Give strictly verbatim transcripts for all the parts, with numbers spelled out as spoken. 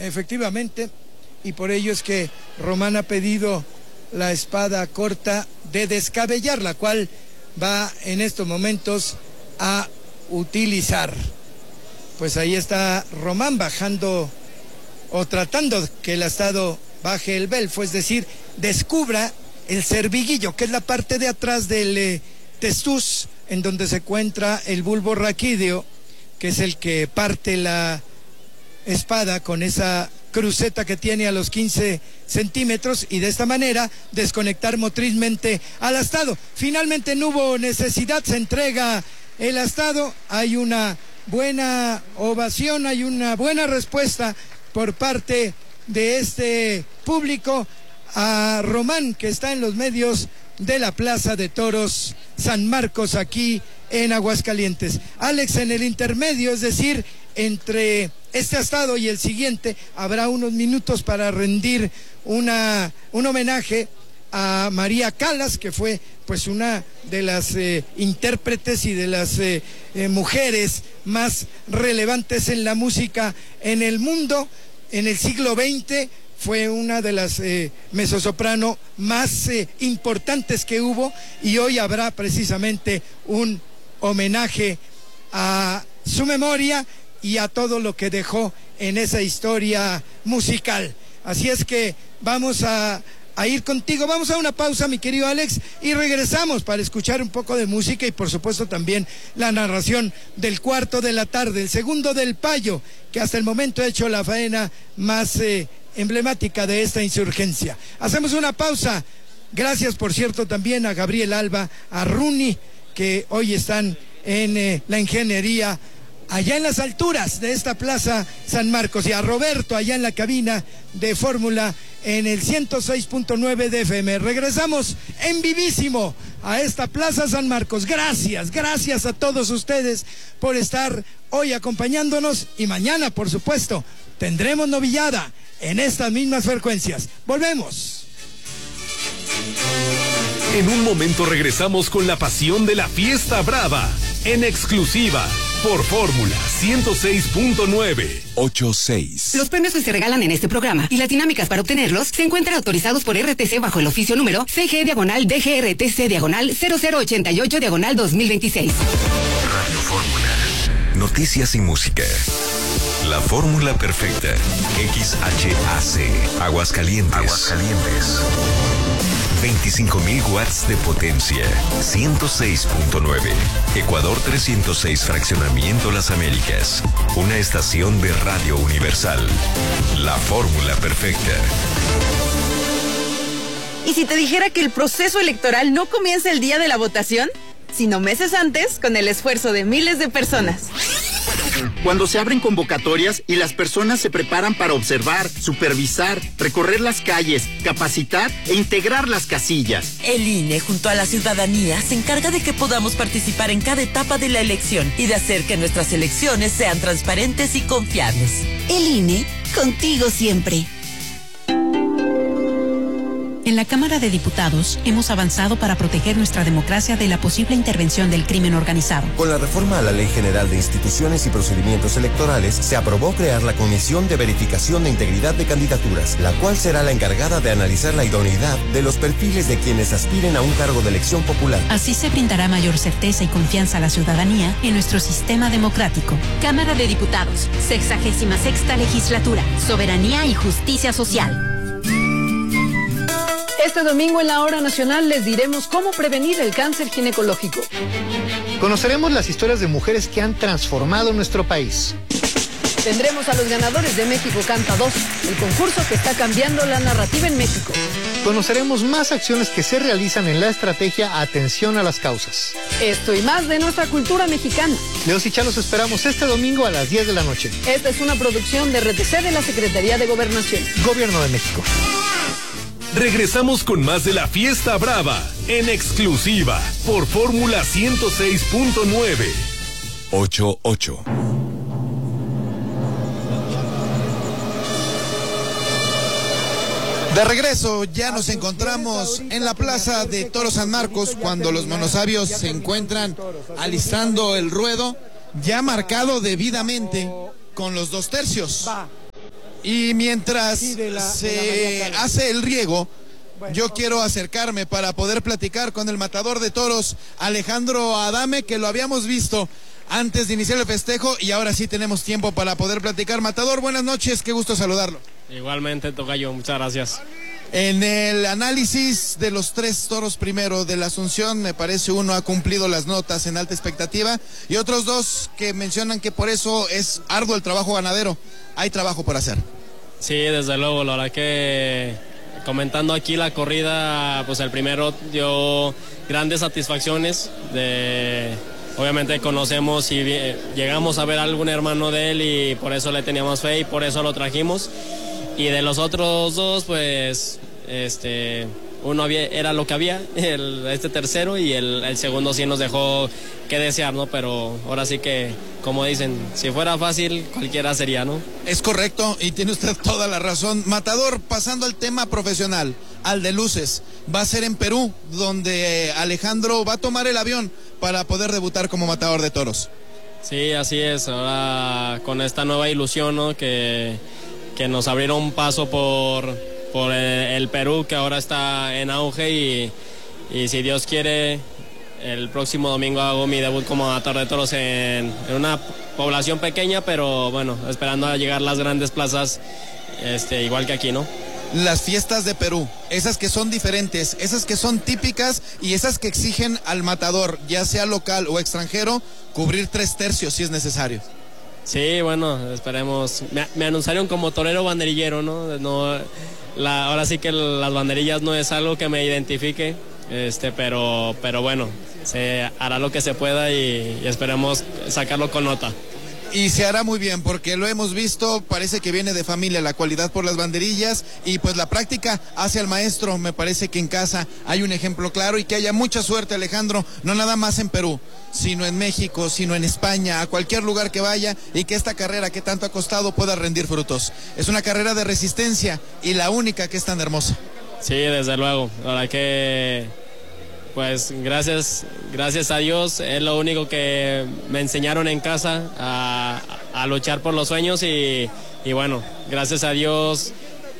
efectivamente, y por ello es que Román ha pedido la espada corta de descabellar, la cual va en estos momentos a utilizar. Pues ahí está Román bajando o tratando que el astado baje el belfo, es decir, descubra el cerviguillo, que es la parte de atrás del eh, testuz, en donde se encuentra el bulbo raquídeo, que es el que parte la espada con esa cruceta que tiene a los quince centímetros, y de esta manera desconectar motrizmente al astado. Finalmente no hubo necesidad, se entrega el astado, hay una buena ovación, hay una buena respuesta por parte de este público a Román, que está en los medios de la Plaza de Toros San Marcos, aquí en Aguascalientes. Alex, en el intermedio, es decir, entre este astado y el siguiente, habrá unos minutos para rendir una, un homenaje a María Callas, que fue pues una de las eh, intérpretes y de las eh, eh, mujeres más relevantes en la música en el mundo en el siglo veinte. Fue una de las eh, mezzosoprano más eh, importantes que hubo, y hoy habrá precisamente un homenaje a su memoria y a todo lo que dejó en esa historia musical. Así es que vamos a, a ir contigo, vamos a una pausa, mi querido Alex, y regresamos para escuchar un poco de música y por supuesto también la narración del cuarto de la tarde, el segundo del Payo, que hasta el momento ha hecho la faena más eh, emblemática de esta insurgencia. Hacemos una pausa. Gracias, por cierto, también a Gabriel Alba, a Runi, que hoy están en eh, la ingeniería allá en las alturas de esta Plaza San Marcos, y a Roberto allá en la cabina de Fórmula en el ciento seis punto nueve de F M. Regresamos en vivísimo a esta Plaza San Marcos. Gracias, gracias a todos ustedes por estar hoy acompañándonos, y mañana, por supuesto, tendremos novillada en estas mismas frecuencias. Volvemos. En un momento regresamos con la pasión de la fiesta brava, en exclusiva por Fórmula ciento seis punto nueve. ocho seis. Los premios que se regalan en este programa y las dinámicas para obtenerlos se encuentran autorizados por R T C bajo el oficio número C G diagonal D G R T C diagonal cero cero ochenta y ocho diagonal dos mil veintiséis. Radio Fórmula. Noticias y música. La fórmula perfecta. X H A C. Aguascalientes. Aguascalientes. veinticinco mil watts de potencia. ciento seis punto nueve. Ecuador trescientos seis, Fraccionamiento Las Américas. Una estación de Radio Universal. La fórmula perfecta. ¿Y si te dijera que el proceso electoral no comienza el día de la votación, sino meses antes, con el esfuerzo de miles de personas? Cuando se abren convocatorias y las personas se preparan para observar, supervisar, recorrer las calles, capacitar e integrar las casillas. El I N E, junto a la ciudadanía, se encarga de que podamos participar en cada etapa de la elección y de hacer que nuestras elecciones sean transparentes y confiables. El I N E, contigo siempre. En la Cámara de Diputados hemos avanzado para proteger nuestra democracia de la posible intervención del crimen organizado. Con la reforma a la Ley General de Instituciones y Procedimientos Electorales, se aprobó crear la Comisión de Verificación de Integridad de Candidaturas, la cual será la encargada de analizar la idoneidad de los perfiles de quienes aspiren a un cargo de elección popular. Así se brindará mayor certeza y confianza a la ciudadanía en nuestro sistema democrático. Cámara de Diputados, sexagésima sexta legislatura, soberanía y justicia social. Este domingo en la Hora Nacional les diremos cómo prevenir el cáncer ginecológico. Conoceremos las historias de mujeres que han transformado nuestro país. Tendremos a los ganadores de México Canta dos, el concurso que está cambiando la narrativa en México. Conoceremos más acciones que se realizan en la estrategia Atención a las Causas. Esto y más de nuestra cultura mexicana. Leos y Chá los esperamos este domingo a las diez de la noche. Esta es una producción de R T C de la Secretaría de Gobernación. Gobierno de México. Regresamos con más de la fiesta brava, en exclusiva, por Fórmula ciento seis punto nueve. ocho ocho. De regreso, ya nos encontramos en la Plaza de Toros San Marcos, cuando los monosabios se encuentran alistando el ruedo, ya marcado debidamente con los dos tercios. Y mientras Sí, de la- se de la María Carmen. hace el riego, Bueno, yo quiero acercarme para poder platicar con el matador de toros, Alejandro Adame, que lo habíamos visto antes de iniciar el festejo y ahora sí tenemos tiempo para poder platicar. Matador, buenas noches, qué gusto saludarlo. Igualmente, tocayo, muchas gracias. En el análisis de los tres toros primero de la Asunción, me parece uno ha cumplido las notas en alta expectativa y otros dos que mencionan que por eso es arduo el trabajo ganadero. Hay trabajo por hacer. Sí, desde luego, la verdad que comentando aquí la corrida, pues el primero dio grandes satisfacciones. De, obviamente conocemos y vi- llegamos a ver a algún hermano de él y por eso le teníamos fe y por eso lo trajimos. Y de los otros dos, pues, este, uno había, era lo que había, el, este tercero, y el, el segundo sí nos dejó que desear, ¿no? Pero ahora sí que, como dicen, si fuera fácil, cualquiera sería, ¿no? Es correcto y tiene usted toda la razón. Matador, pasando al tema profesional, al de luces, va a ser en Perú, donde Alejandro va a tomar el avión para poder debutar como matador de toros. Sí, así es, ahora con esta nueva ilusión, ¿no? Que, que nos abrieron paso por, por el, el Perú, que ahora está en auge y, y si Dios quiere, el próximo domingo hago mi debut como matador de toros en, en una población pequeña, pero bueno, esperando a llegar las grandes plazas, este, igual que aquí, ¿no? Las fiestas de Perú, esas que son diferentes, esas que son típicas y esas que exigen al matador, ya sea local o extranjero, cubrir tres tercios si es necesario. Sí, bueno, esperemos. Me, me anunciaron como torero banderillero, ¿no? No, la, ahora sí que las banderillas no es algo que me identifique, este, pero, pero bueno, se hará lo que se pueda y, y esperemos sacarlo con nota. Y se hará muy bien porque lo hemos visto, parece que viene de familia la cualidad por las banderillas y pues la práctica hace al maestro. Me parece que en casa hay un ejemplo claro y que haya mucha suerte, Alejandro, no nada más en Perú, sino en México, sino en España, a cualquier lugar que vaya y que esta carrera que tanto ha costado pueda rendir frutos. Es una carrera de resistencia y la única que es tan hermosa. Sí, desde luego, la verdad que pues gracias, gracias a Dios, es lo único que me enseñaron en casa, a, a luchar por los sueños y, y bueno, gracias a Dios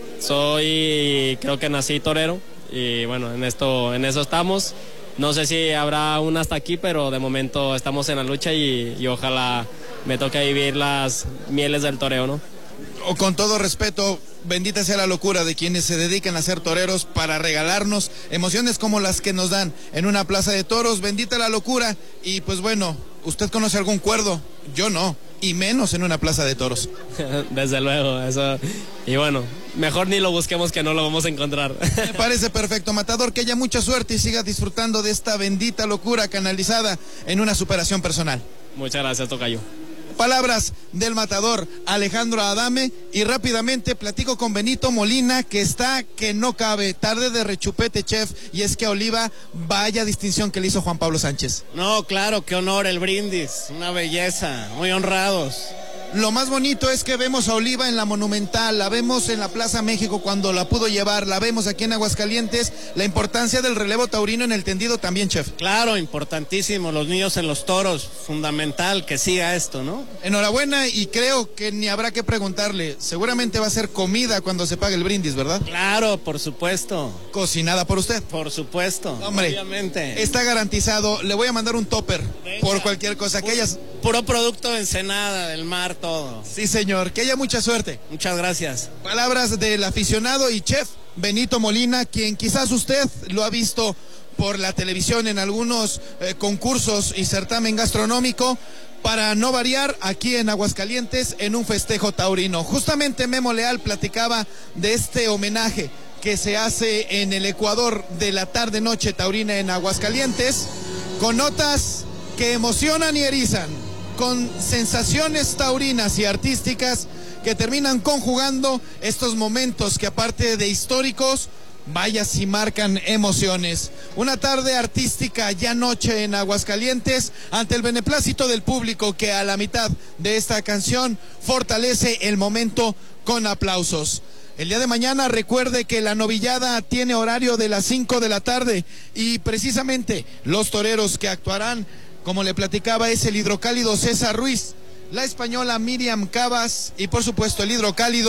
soy, creo que nací torero y bueno, en esto, en eso estamos. No sé si habrá un hasta aquí, pero de momento estamos en la lucha y, y ojalá me toque vivir las mieles del toreo, ¿no? O con todo respeto, bendita sea la locura de quienes se dedican a ser toreros para regalarnos emociones como las que nos dan en una plaza de toros. Bendita la locura. Y pues bueno, ¿usted conoce algún cuerdo? Yo no, y menos en una plaza de toros. Desde luego, eso. Y bueno, mejor ni lo busquemos que no lo vamos a encontrar. Me parece perfecto, matador, que haya mucha suerte y siga disfrutando de esta bendita locura canalizada en una superación personal. Muchas gracias, tocayo. Palabras del matador Alejandro Adame y rápidamente platico con Benito Molina, que está que no cabe, tarde de rechupete, chef, y es que a Oliva, vaya distinción que le hizo Juan Pablo Sánchez. No, claro, qué honor el brindis, una belleza, muy honrados. Lo más bonito es que vemos a Oliva en la Monumental, la vemos en la Plaza México cuando la pudo llevar, la vemos aquí en Aguascalientes, la importancia del relevo taurino en el tendido también, chef. Claro, importantísimo, los niños en los toros, fundamental que siga esto, ¿no? Enhorabuena y creo que ni habrá que preguntarle, seguramente va a ser comida cuando se pague el brindis, ¿verdad? Claro, por supuesto. ¿Cocinada por usted? Por supuesto, hombre, obviamente. Está garantizado, le voy a mandar un topper. Venga, por cualquier cosa, que hayas... Puro producto de Ensenada, del mar, todo. Sí, señor, que haya mucha suerte. Muchas gracias. Palabras del aficionado y chef Benito Molina, quien quizás usted lo ha visto por la televisión en algunos eh, concursos y certamen gastronómico, para no variar aquí en Aguascalientes en un festejo taurino. Justamente Memo Leal platicaba de este homenaje que se hace en el Ecuador de la tarde-noche taurina en Aguascalientes, con notas que emocionan y erizan, con sensaciones taurinas y artísticas que terminan conjugando estos momentos que, aparte de históricos, vaya si marcan emociones. Una tarde artística ya noche en Aguascalientes ante el beneplácito del público que a la mitad de esta canción fortalece el momento con aplausos. El día de mañana recuerde que la novillada tiene horario de las cinco de la tarde y precisamente los toreros que actuarán, como le platicaba, es el hidrocálido César Ruiz, la española Miriam Cabas y por supuesto el hidrocálido